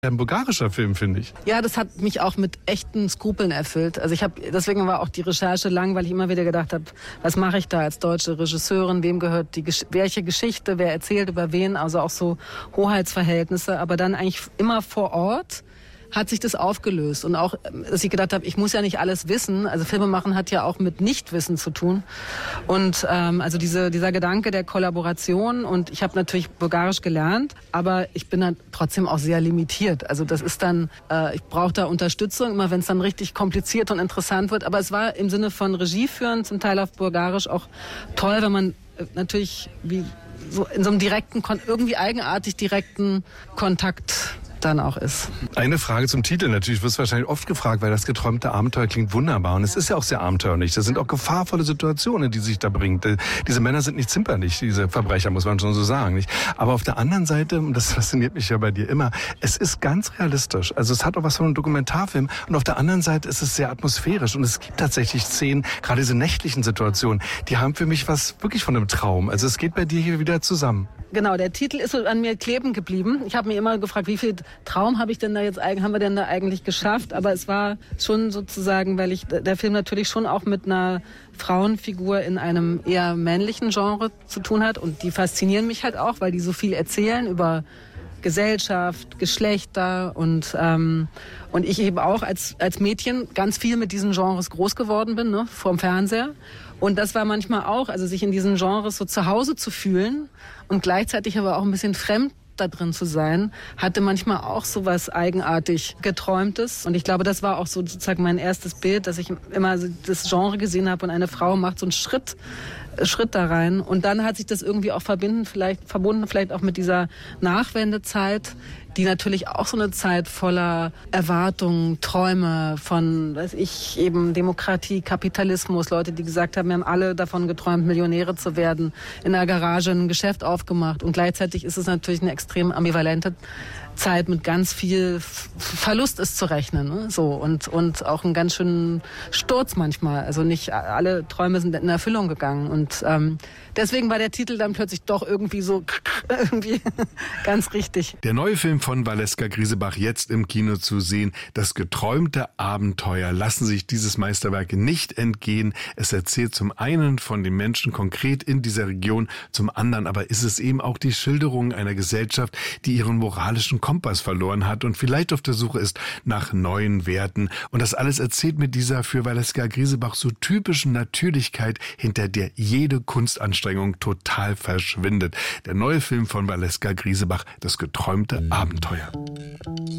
Ein bulgarischer Film, finde ich. Ja, das hat mich auch mit echten Skrupeln erfüllt. Also deswegen war auch die Recherche lang, weil ich immer wieder gedacht habe, was mache ich da als deutsche Regisseurin, wem gehört welche Geschichte, wer erzählt über wen, also auch so Hoheitsverhältnisse, aber dann eigentlich immer vor Ort hat sich das aufgelöst. Und auch, dass ich gedacht habe, ich muss ja nicht alles wissen. Also Filme machen hat ja auch mit Nichtwissen zu tun. Und also dieser Gedanke der Kollaboration. Und ich habe natürlich Bulgarisch gelernt, aber ich bin dann trotzdem auch sehr limitiert. Also das ist dann, ich brauche da Unterstützung, immer wenn es dann richtig kompliziert und interessant wird. Aber es war im Sinne von Regie führen, zum Teil auf Bulgarisch auch toll, wenn man natürlich wie so in so einem irgendwie eigenartig direkten Kontakt dann auch ist. Eine Frage zum Titel natürlich, wirst du wahrscheinlich oft gefragt, weil das geträumte Abenteuer klingt wunderbar und es ist ja auch sehr abenteuerlich. Das sind auch gefahrvolle Situationen, die sich da bringt. Diese Männer sind nicht zimperlich, diese Verbrecher, muss man schon so sagen, nicht? Aber auf der anderen Seite, und das fasziniert mich ja bei dir immer, es ist ganz realistisch. Also es hat auch was von einem Dokumentarfilm und auf der anderen Seite ist es sehr atmosphärisch und es gibt tatsächlich Szenen, gerade diese nächtlichen Situationen, die haben für mich was wirklich von einem Traum. Also es geht bei dir hier wieder zusammen. Genau, der Titel ist so an mir kleben geblieben. Ich habe mir immer gefragt, wie viel Traum haben wir denn da eigentlich geschafft? Aber es war schon sozusagen, weil der Film natürlich schon auch mit einer Frauenfigur in einem eher männlichen Genre zu tun hat. Und die faszinieren mich halt auch, weil die so viel erzählen über Gesellschaft, Geschlechter und ich eben auch als Mädchen ganz viel mit diesen Genres groß geworden bin, ne, vorm Fernseher. Und das war manchmal auch, also sich in diesen Genres so zu Hause zu fühlen und gleichzeitig aber auch ein bisschen fremd da drin zu sein, hatte manchmal auch so was eigenartig Geträumtes. Und ich glaube, das war auch so sozusagen mein erstes Bild, dass ich immer das Genre gesehen habe und eine Frau macht so einen Schritt da rein. Und dann hat sich das irgendwie auch verbunden vielleicht auch mit dieser Nachwendezeit, die natürlich auch so eine Zeit voller Erwartungen, Träume von, eben Demokratie, Kapitalismus, Leute, die gesagt haben, wir haben alle davon geträumt, Millionäre zu werden, in der Garage ein Geschäft aufgemacht. Und gleichzeitig ist es natürlich eine extrem ambivalente Zeit mit ganz viel Verlust ist zu rechnen, ne? So und auch einen ganz schönen Sturz manchmal. Also nicht alle Träume sind in Erfüllung gegangen und deswegen war der Titel dann plötzlich doch irgendwie ganz richtig. Der neue Film von Valeska Griesebach jetzt im Kino zu sehen. Das geträumte Abenteuer. Lassen sich dieses Meisterwerk nicht entgehen. Es erzählt zum einen von den Menschen konkret in dieser Region, zum anderen aber ist es eben auch die Schilderung einer Gesellschaft, die ihren moralischen Kompass verloren hat und vielleicht auf der Suche ist nach neuen Werten. Und das alles erzählt mit dieser für Valeska Griesebach so typischen Natürlichkeit, hinter der jede Kunstanstrengung total verschwindet. Der neue Film von Valeska Griesebach, das geträumte Abenteuer.